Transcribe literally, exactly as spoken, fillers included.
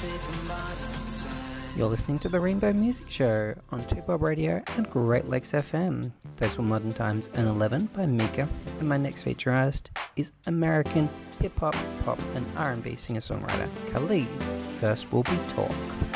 You're listening to the Rainbow Music Show on two Bob Radio and Great Lakes F M. Those were Modern Times and eleven by Mika, and my next feature artist is American hip-hop, pop and R and B singer-songwriter Khalid. First will be Talk.